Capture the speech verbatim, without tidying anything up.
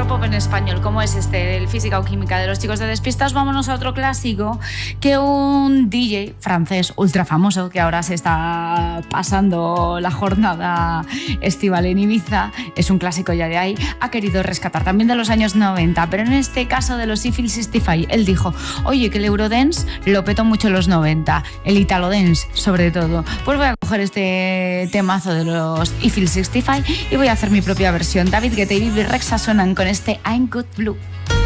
pop en español, como es este, el Física o Química de los Chicos de Despistas, vámonos a otro clásico que un D J francés ultra famoso, que ahora se está pasando la jornada estival en Ibiza, es un clásico ya de ahí, ha querido rescatar también de los años noventa, pero en este caso de los Eiffel sesenta y cinco, él dijo, oye, que el Eurodance lo petó mucho en los noventa, el Italo Dance sobre todo, pues voy a coger este temazo de los Eiffel sesenta y cinco y voy a hacer mi propia versión. David Guetta y Bibi Rexha suenan con este I'm Good Blue.